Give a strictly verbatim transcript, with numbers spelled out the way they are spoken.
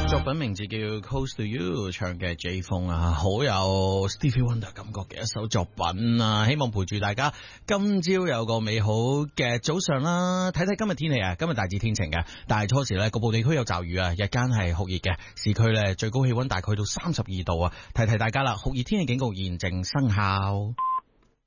作品名字叫 Close to You， 唱嘅 J 風啊，好有 Stevie Wonder 感覺嘅一首作品啊，希望陪住大家今朝有個美好嘅早上啦。睇睇今日天氣啊，今日大致天晴嘅，但係初時咧局部地區有驟雨啊，日間係酷熱嘅，市區咧最高氣溫大概到三十二度啊，提提大家啦，酷熱天氣警告現正生效。